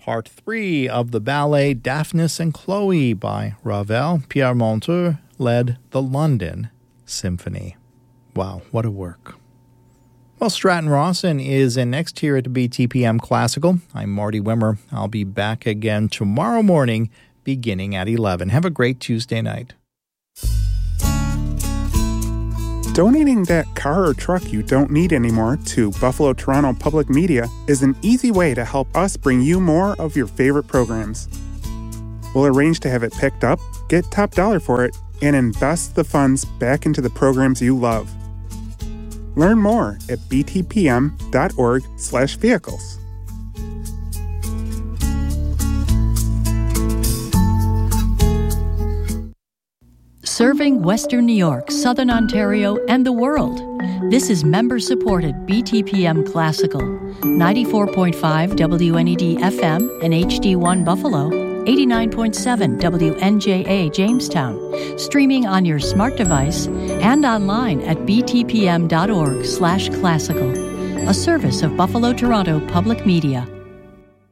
Part 3 of the ballet Daphnis and Chloe by Ravel. Pierre Monteux led the London Symphony. Wow, what a work. Well, Stratton Rawson is in next here at BTPM Classical. I'm Marty Wimmer. I'll be back again tomorrow morning beginning at 11. Have a great Tuesday night. Donating that car or truck you don't need anymore to Buffalo Toronto Public Media is an easy way to help us bring you more of your favorite programs. We'll arrange to have it picked up, get top dollar for it, and invest the funds back into the programs you love. Learn more at btpm.org/vehicles. Serving Western New York, Southern Ontario, and the world. This is member-supported BTPM Classical, 94.5 WNED FM and HD1 Buffalo, 89.7 WNJA Jamestown, streaming on your smart device and online at btpm.org/classical, a service of Buffalo Toronto Public Media.